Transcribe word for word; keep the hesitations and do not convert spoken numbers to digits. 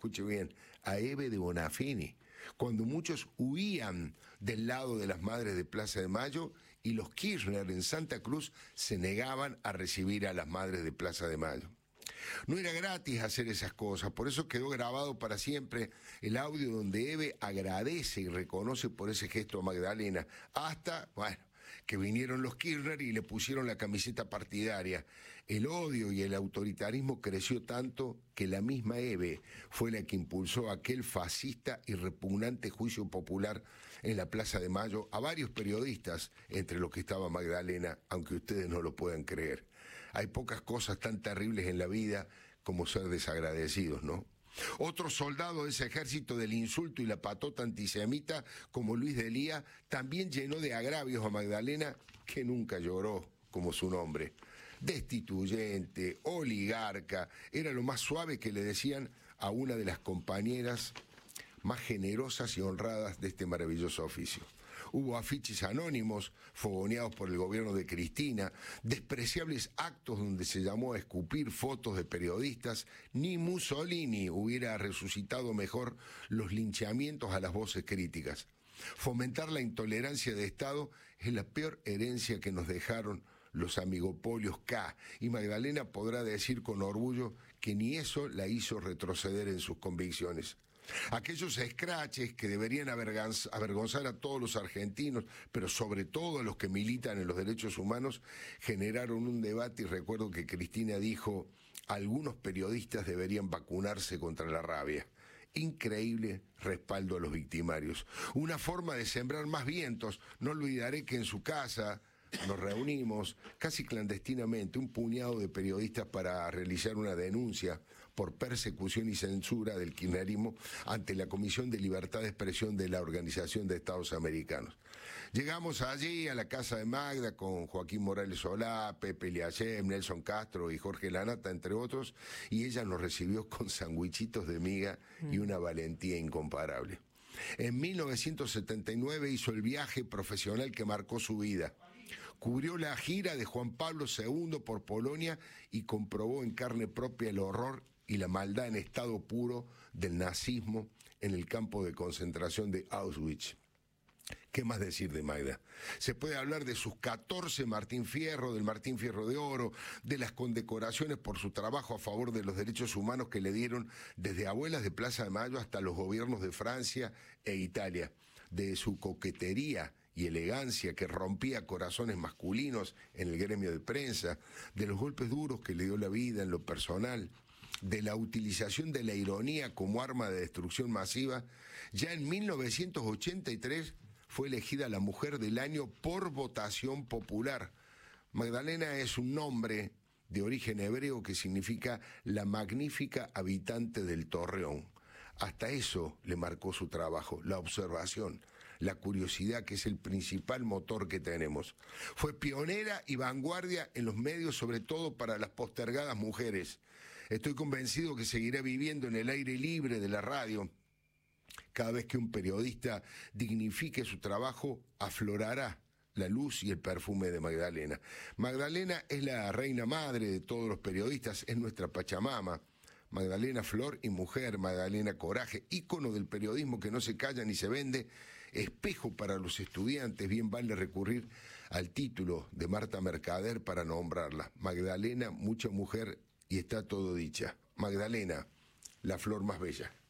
escuche bien, a Eve de Bonafini, cuando muchos huían del lado de las madres de Plaza de Mayo y los Kirchner en Santa Cruz se negaban a recibir a las madres de Plaza de Mayo. No era gratis hacer esas cosas, por eso quedó grabado para siempre el audio donde Eve agradece y reconoce por ese gesto a Magdalena, hasta, bueno, que vinieron los Kirchner y le pusieron la camiseta partidaria. El odio y el autoritarismo creció tanto que la misma Eve fue la que impulsó aquel fascista y repugnante juicio popular en la Plaza de Mayo a varios periodistas, entre los que estaba Magdalena, aunque ustedes no lo puedan creer. Hay pocas cosas tan terribles en la vida como ser desagradecidos, ¿no? Otro soldado de ese ejército del insulto y la patota antisemita, como Luis de Lía, también llenó de agravios a Magdalena, que nunca lloró como su nombre. Destituyente, oligarca, era lo más suave que le decían a una de las compañeras más generosas y honradas de este maravilloso oficio. Hubo afiches anónimos, fogoneados por el gobierno de Cristina, despreciables actos donde se llamó a escupir fotos de periodistas. Ni Mussolini hubiera resucitado mejor los linchamientos a las voces críticas. Fomentar la intolerancia de Estado es la peor herencia que nos dejaron los amigopolios K, y Magdalena podrá decir con orgullo que ni eso la hizo retroceder en sus convicciones. Aquellos escraches que deberían avergonzar a todos los argentinos, pero sobre todo a los que militan en los derechos humanos, generaron un debate, y recuerdo que Cristina dijo: algunos periodistas deberían vacunarse contra la rabia. Increíble respaldo a los victimarios. Una forma de sembrar más vientos. No olvidaré que en su casa nos reunimos casi clandestinamente un puñado de periodistas para realizar una denuncia por persecución y censura del kirchnerismo ante la Comisión de Libertad de Expresión de la Organización de Estados Americanos. Llegamos allí a la casa de Magda con Joaquín Morales Solá, Pepe Liayem, Nelson Castro y Jorge Lanata, entre otros, y ella nos recibió con sandwichitos de miga y una valentía incomparable. En mil novecientos setenta y nueve hizo el viaje profesional que marcó su vida. Cubrió la gira de Juan Pablo segundo por Polonia y comprobó en carne propia el horror y la maldad en estado puro del nazismo en el campo de concentración de Auschwitz. ¿Qué más decir de Magda? Se puede hablar de sus catorce Martín Fierro, del Martín Fierro de Oro, de las condecoraciones por su trabajo a favor de los derechos humanos que le dieron desde abuelas de Plaza de Mayo hasta los gobiernos de Francia e Italia, de su coquetería y elegancia que rompía corazones masculinos en el gremio de prensa, de los golpes duros que le dio la vida en lo personal, de la utilización de la ironía como arma de destrucción masiva. Ya en mil novecientos ochenta y tres fue elegida la Mujer del Año por votación popular. Magdalena es un nombre de origen hebreo que significa la magnífica habitante del Torreón. Hasta eso le marcó su trabajo, la observación, la curiosidad, que es el principal motor que tenemos. Fue pionera y vanguardia en los medios, sobre todo para las postergadas mujeres. Estoy convencido que seguirá viviendo en el aire libre de la radio. Cada vez que un periodista dignifique su trabajo, aflorará la luz y el perfume de Magdalena. Magdalena es la reina madre de todos los periodistas, es nuestra Pachamama. Magdalena Flor y Mujer, Magdalena Coraje, ícono del periodismo que no se calla ni se vende, espejo para los estudiantes. Bien vale recurrir al título de Marta Mercader para nombrarla. Magdalena, mucha mujer y está todo dicha. Magdalena, la flor más bella.